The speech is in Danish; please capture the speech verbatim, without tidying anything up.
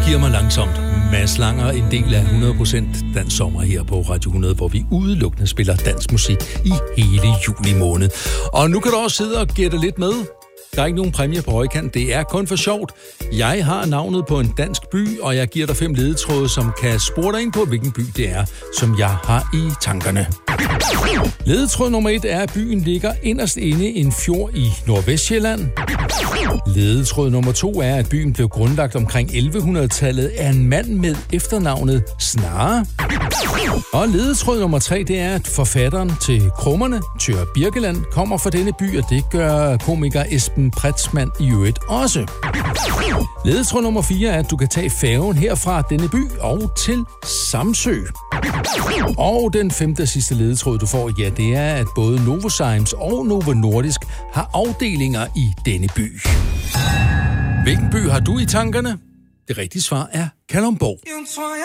giver mig langsomt. Mads Langer, en del af hundrede procent Dansk Sommer her på Radio hundrede, hvor vi udelukkende spiller dansk musik i hele juli måned. Og nu kan du også sidde og gætte lidt med. Der er ikke nogen præmie på højkant. Det er kun for sjovt. Jeg har navnet på en dansk by, og jeg giver dig fem ledetråde, som kan spore dig ind på, hvilken by det er, som jeg har i tankerne. Ledetråd nummer et er, at byen ligger inderst inde i en fjord i Nordvestjylland. Ledetråd nummer to er, at byen blev grundlagt omkring elleve hundrede-tallet af en mand med efternavnet Snare. Og ledetråd nummer tre, det er, at forfatteren til Krummerne, Thøger Birkeland, kommer fra denne by, og det gør komiker Esben Pretzmann i øvrigt også. Ledetråd nummer fire er, at du kan tage færgen herfra denne by og til Samsø. Og den femte og sidste ledetråd, du får, ja, det er, at både Novozymes og Novo Nordisk har afdelinger i denne by. Hvilken by har du i tankerne? Det rigtige svar er Kalundborg.